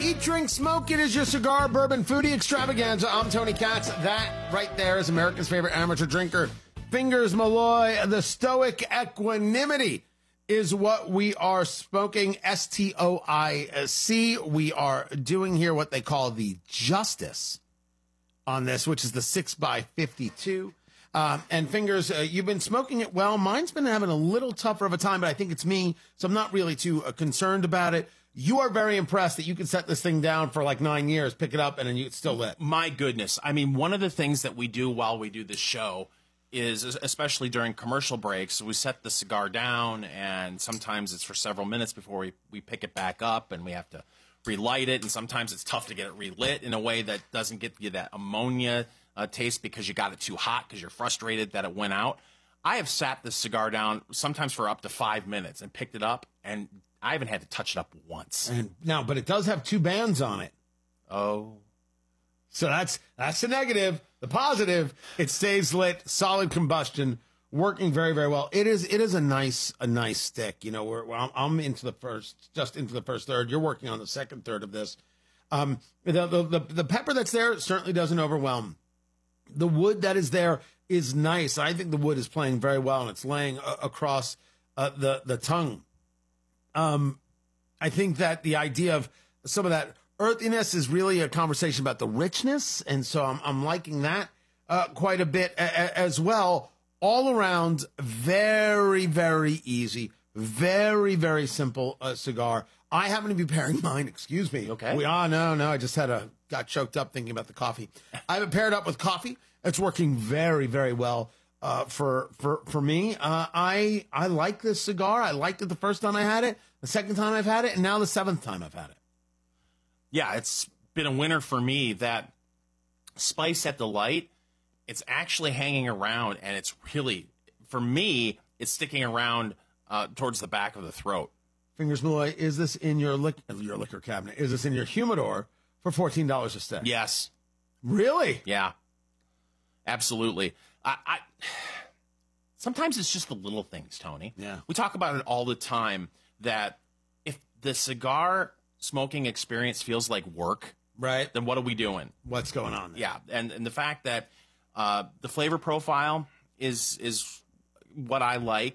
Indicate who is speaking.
Speaker 1: Eat, drink, smoke. It is your cigar, bourbon, foodie extravaganza. I'm Tony Katz. That right there is America's favorite amateur drinker, Fingers Malloy. The Stoic Equanimity is what we are smoking, STOIC. We are doing here what they call the Justice on this, which is the 6x52. And Fingers, you've been smoking it well. Mine's been having a little tougher of a time, but I think it's me, so I'm not really too concerned about it. You are very impressed that you can set this thing down for like 9 years, pick it up, and then it's still lit.
Speaker 2: My goodness. I mean, one of the things that we do while we do this show is, especially during commercial breaks, we set the cigar down, and sometimes it's for several minutes before we pick it back up, and we have to relight it, and sometimes it's tough to get it relit in a way that doesn't get you that ammonia taste because you got it too hot because you're frustrated that it went out. I have sat this cigar down sometimes for up to 5 minutes and picked it up, and I haven't had to touch it up once.
Speaker 1: And now, but it does have 2 bands on it.
Speaker 2: Oh.
Speaker 1: So that's the negative. The positive, it stays lit, solid combustion, working very, very well. It is a nice stick. You know, I'm into the first third. You're working on the second third of this. The pepper that's there certainly doesn't overwhelm. The wood that is there is nice. I think the wood is playing very well, and it's laying across the tongue. I think that the idea of some of that earthiness is really a conversation about the richness, and so I'm liking that quite a bit as well. All around, very, very easy, very, very simple cigar. I happen to be pairing mine. Excuse me.
Speaker 2: Okay.
Speaker 1: No. I just got choked up thinking about the coffee. I have it paired up with coffee. It's working very, very well. For me, I like this cigar. I liked it the first time I had it, the second time I've had it, and now the 7th time I've had it.
Speaker 2: Yeah, it's been a winner for me. That spice at the light, it's actually hanging around, and it's really, for me, it's sticking around towards the back of the throat.
Speaker 1: Fingers Malloy, is this in your liquor cabinet? Is this in your humidor for $14 a stick?
Speaker 2: Yes.
Speaker 1: Really?
Speaker 2: Yeah. Absolutely. I sometimes it's just the little things, Tony.
Speaker 1: Yeah.
Speaker 2: We talk about it all the time that if the cigar smoking experience feels like work,
Speaker 1: right,
Speaker 2: then what are we doing?
Speaker 1: What's going on there?
Speaker 2: Yeah, and the fact that the flavor profile is what I like.